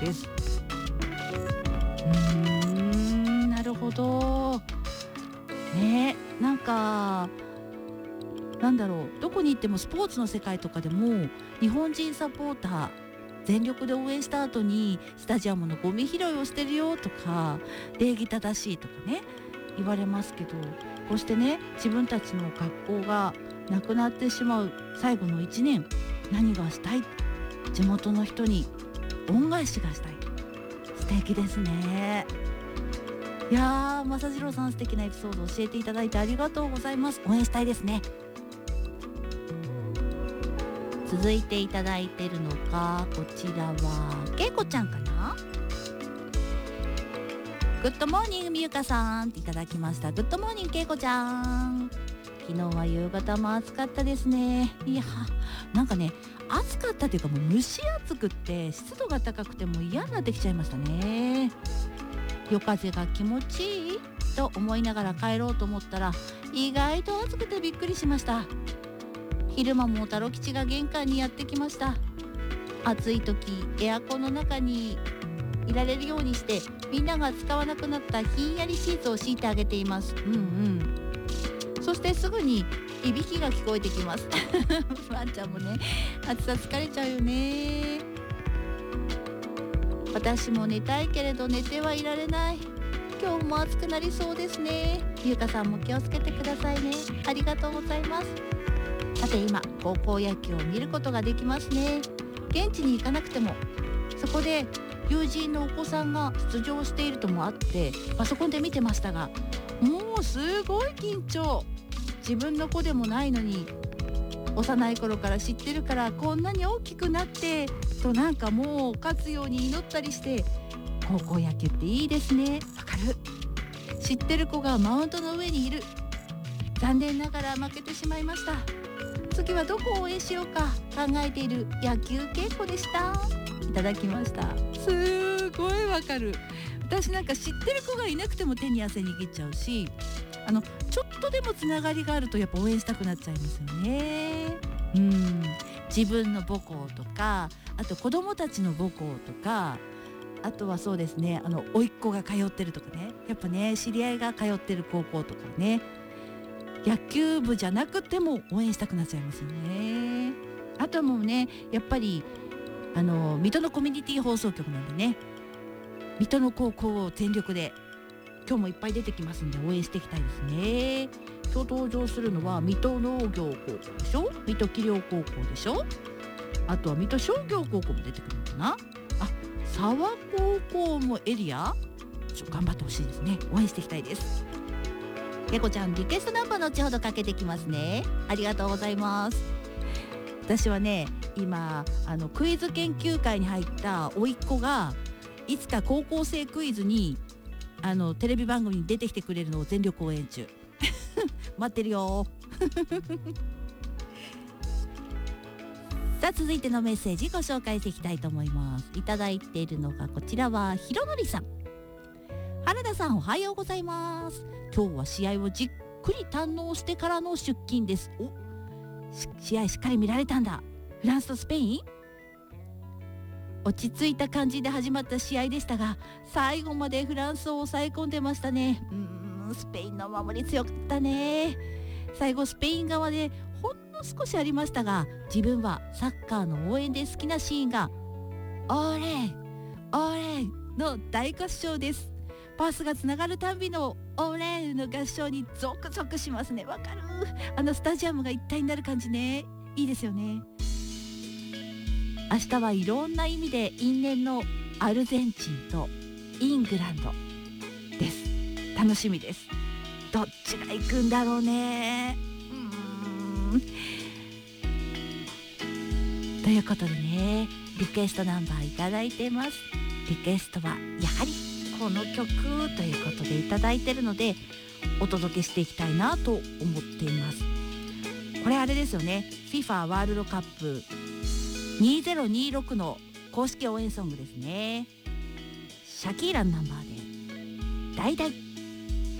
です。なるほどね。なんかなんだろう、どこに行ってもスポーツの世界とかでも日本人サポーター全力で応援した後にスタジアムのゴミ拾いをしてるよとか礼儀正しいとかね言われますけど、こうしてね自分たちの学校がなくなってしまう最後の1年、何がしたい、地元の人に恩返しがしたい。素敵ですね。いやー、正次郎さん素敵なエピソードを教えていただいてありがとうございます。応援したいですね。続いていただいているのがこちらはけいこちゃんかな。グッドモーニングみゆかさんっていただきました。グッドモーニングけいこちゃん。昨日は夕方も暑かったですね。いやなんかね暑かったというかもう蒸し暑くって湿度が高くても嫌になってきちゃいましたね。夜風が気持ちいいと思いながら帰ろうと思ったら意外と暑くてびっくりしました。昼間も太郎吉が玄関にやってきました。暑い時エアコンの中にいられるようにしてみんなが使わなくなったひんやりシーツを敷いてあげています。そしてすぐにいびきが聞こえてきますワンちゃんもね暑さ疲れちゃうよね。私も寝たいけれど寝てはいられない。今日も暑くなりそうですね。ゆうかさんも気をつけてくださいね。ありがとうございます。さて今高校野球を見ることができますね。現地に行かなくてもそこで友人のお子さんが出場しているともあってパソコンで見てましたが、もうすごい緊張。自分の子でもないのに幼い頃から知ってるからこんなに大きくなってとなんかもう勝つように祈ったりして。高校野球っていいですね。わかる。知ってる子がマウンドの上にいる。残念ながら負けてしまいました。次はどこを応援しようか考えている野球稽古でした。いただきました。すごいわかる。私なんか知ってる子がいなくても手に汗握っちゃうし、ちょっとでもつながりがあるとやっぱ応援したくなっちゃいますよね。自分の母校とかあと子供たちの母校とか、あとはそうですね甥っ子が通ってるとかね、やっぱね知り合いが通ってる高校とかね、野球部じゃなくても応援したくなっちゃいますよね。あとはもうねやっぱり水戸のコミュニティ放送局なんでね、水戸の高校を全力で今日もいっぱい出てきますんで応援していきたいですね。今日登場するのは水戸農業高校でしょ、水戸器量高校でしょ、あとは水戸商業高校も出てくるのかな、沢高校もエリア頑張ってほしいですね。応援していきたいです。けこちゃんリクエストナンバー後ほどかけてきますね。ありがとうございます。私はね今クイズ研究会に入った甥っ子がいつか高校生クイズにテレビ番組に出てきてくれるのを全力応援中待ってるよさあ続いてのメッセージご紹介していきたいと思います。いただいているのがこちらはひろのりさん。原田さんおはようございます。今日は試合をじっくり堪能してからの出勤です。試合しっかり見られたんだ。フランスとスペイン、落ち着いた感じで始まった試合でしたが最後までフランスを抑え込んでましたね。スペインの守り強かったね。最後スペイン側でほんの少しありましたが、自分はサッカーの応援で好きなシーンがオーレオーレの大合唱です。パスがつながるたんびのオーレの合唱にゾクゾクしますね。わかる。スタジアムが一体になる感じね、いいですよね。明日はいろんな意味で因縁のアルゼンチンとイングランドです。楽しみです。どっちが行くんだろうね。ということでねリクエストナンバーいただいてます。リクエストはやはりこの曲ということでいただいてるのでお届けしていきたいなと思っています。これあれですよね、 FIFA ワールドカップ2026の公式応援ソングですね。シャキーラのナンバーで大々